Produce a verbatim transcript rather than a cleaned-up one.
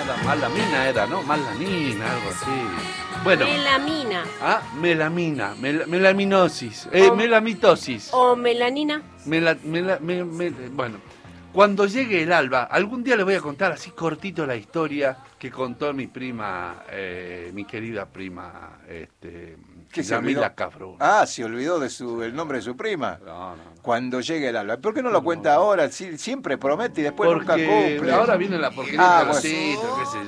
mala, malamina era, ¿no? Malanina, algo así. Bueno. Melamina. Ah, melamina, mel, melaminosis, eh, o, melamitosis. O melanina. Mela, mela, me, me, bueno, cuando llegue el alba, algún día les voy a contar así cortito la historia que contó mi prima, eh, mi querida prima, este, ¿Qué se olvidó? Yamila Cafrún. Ah, se olvidó de su, el nombre de su prima. No, no, no. Cuando llegue el alba. ¿Por qué no lo cuenta no. ahora? Si, siempre promete y después Porque nunca cumple. ahora viene la porquería Ah, de bueno. Rosito, qué sé